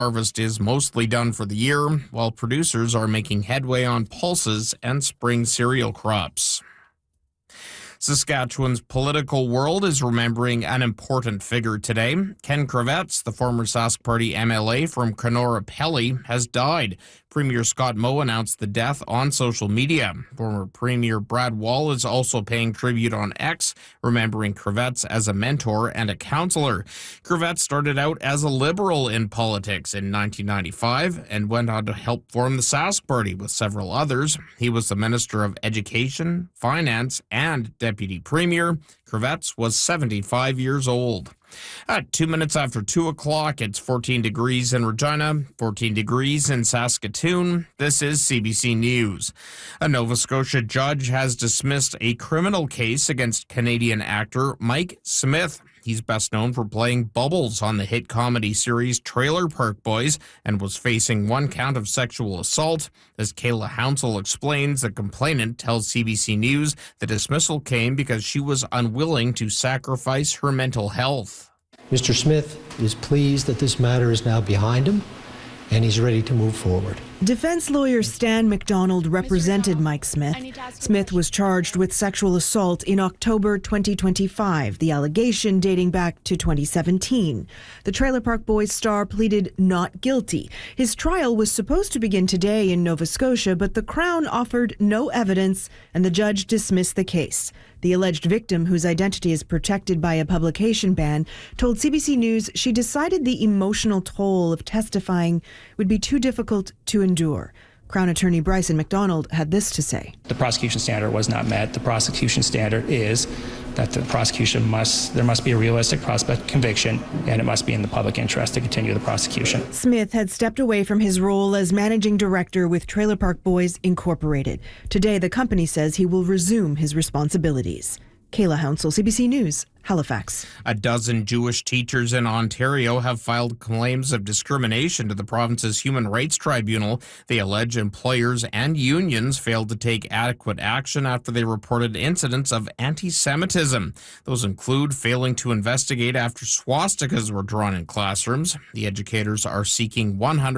Harvest is mostly done for the year, while producers are making headway on pulses and spring cereal crops. Saskatchewan's political world is remembering an important figure today. Ken Kravets, the former Sask Party MLA from Kenora Pelly, has died. Premier Scott Moe announced the death on social media. Former Premier Brad Wall is also paying tribute on X, remembering Kravets as a mentor and a counselor. Kravets started out as a liberal in politics in 1995 and went on to help form the Sask Party with several others. He was the Minister of Education, Finance, and Deputy Premier. Kravets was 75 years old. At 2 minutes after 2 o'clock, it's 14 degrees in Regina, 14 degrees in Saskatoon. This is CBC News. A Nova Scotia judge has dismissed a criminal case against Canadian actor Mike Smith. He's best known for playing Bubbles on the hit comedy series Trailer Park Boys and was facing 1 count of sexual assault. As Kayla Hounsell explains, the complainant tells CBC News the dismissal came because she was unwilling to sacrifice her mental health. Mr. Smith is pleased that this matter is now behind him, and he's ready to move forward. Defense lawyer Stan McDonald represented Mike Smith. Smith was charged with sexual assault in October 2025, the allegation dating back to 2017. The Trailer Park Boys star pleaded not guilty. His trial was supposed to begin today in Nova Scotia, but the Crown offered no evidence and the judge dismissed the case. The alleged victim, whose identity is protected by a publication ban, told CBC News she decided the emotional toll of testifying would be too difficult to endure. Crown Attorney Bryson McDonald had this to say. The prosecution standard was not met. The prosecution standard is that the prosecution there must be a realistic prospect of conviction, and it must be in the public interest to continue the prosecution. Smith had stepped away from his role as managing director with Trailer Park Boys Incorporated. Today, the company says he will resume his responsibilities. Kayla Hounsell, CBC News, Halifax. A dozen Jewish teachers in Ontario have filed claims of discrimination to the province's Human Rights Tribunal. They allege employers and unions failed to take adequate action after they reported incidents of anti-Semitism. Those include failing to investigate after swastikas were drawn in classrooms. The educators are seeking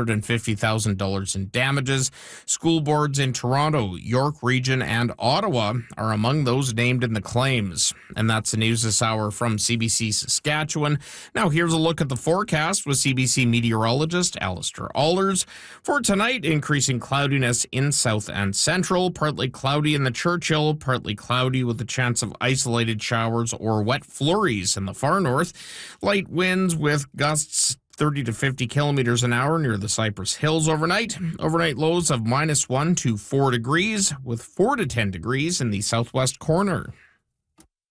$150,000 in damages. School boards in Toronto, York Region, and Ottawa are among those named in the claims. And that's the news this hour from CBC Saskatchewan. Now here's a look at the forecast with CBC meteorologist Alistair Allers. For tonight, increasing cloudiness in south and central, partly cloudy in the Churchill, partly cloudy with a chance of isolated showers or wet flurries in the far north. Light winds with gusts 30 to 50 kilometers an hour near the Cypress Hills overnight. Overnight lows of -1 to 4 degrees with 4 to 10 degrees in the southwest corner.